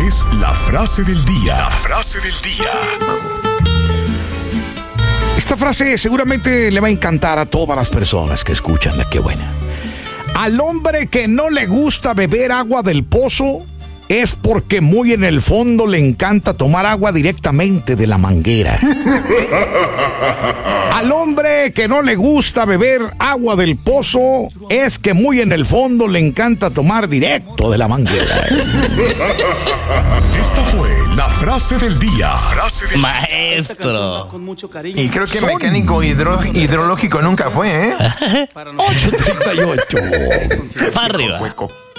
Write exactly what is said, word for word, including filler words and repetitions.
es la frase del día. La frase del día. Esta frase seguramente le va a encantar a todas las personas que escuchan la Qué Buena. Al hombre que no le gusta beber agua del pozo es porque muy en el fondo le encanta tomar agua directamente de la manguera. Al hombre que no le gusta beber agua del pozo es que muy en el fondo le encanta tomar directo de la manguera. Esta fue la frase del día. Frase del Maestro. Y creo que Son- mecánico hidro- hidrológico nunca fue, ¿eh? ocho treinta y ocho. Para arriba. Hueco.